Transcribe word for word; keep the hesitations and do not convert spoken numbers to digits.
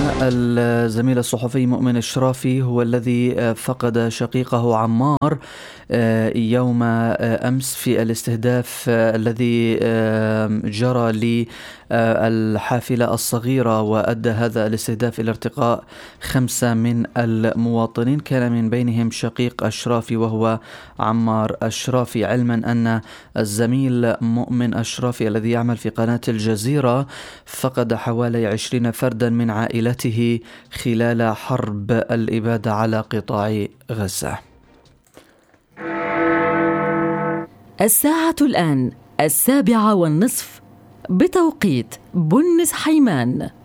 الزميل الصحفي مؤمن الشرافي هو الذي فقد شقيقه عمار يوم أمس في الاستهداف الذي جرى للحافلة الصغيرة، وأدى هذا الاستهداف إلى ارتقاء خمسة من المواطنين، كان من بينهم شقيق الشرافي وهو عمار الشرافي، علما أن الزميل مؤمن الشرافي الذي يعمل في قناة الجزيرة فقد حوالي عشرين فردا من عائلته خلال حرب الإبادة على قطاع غزة. الساعة الآن السابعة والنصف بتوقيت بونس حيمان.